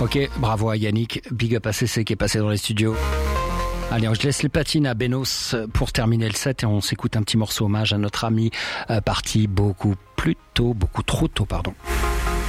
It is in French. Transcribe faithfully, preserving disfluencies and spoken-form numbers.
Ok, bravo à Yannick, big up à C C qui est passé dans les studios. Allez, je laisse les platines à Benos pour terminer le set et on s'écoute un petit morceau hommage à notre ami euh, parti beaucoup plus tôt, beaucoup trop tôt, pardon.